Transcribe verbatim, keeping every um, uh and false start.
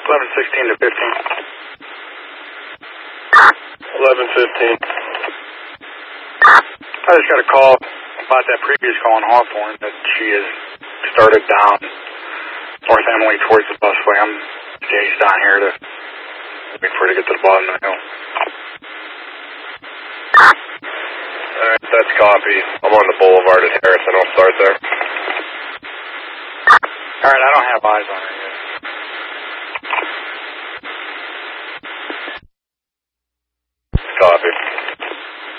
eleven sixteen to fifteen. eleven fifteen. I just got a call about that previous call in Hawthorne that she has started down North Emily towards the busway. I'm engaged down here to wait for her to get to the bottom of the hill. Alright, that's copy. I'm on the boulevard at Harrison. I'll start there. Alright, I don't have eyes on her yet.